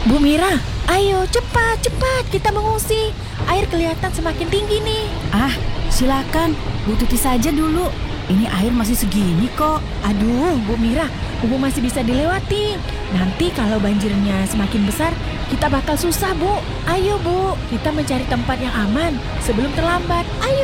Bu Mira, ayo cepat, cepat kita mengungsi. Air kelihatan semakin tinggi nih. Ah, silakan, Bu Tuti saja dulu. Ini air masih segini kok. Aduh, Bu Mira, Bu masih bisa dilewati. Nanti kalau banjirnya semakin besar, kita bakal susah, Bu. Ayo, Bu, kita mencari tempat yang aman sebelum terlambat. Ayo.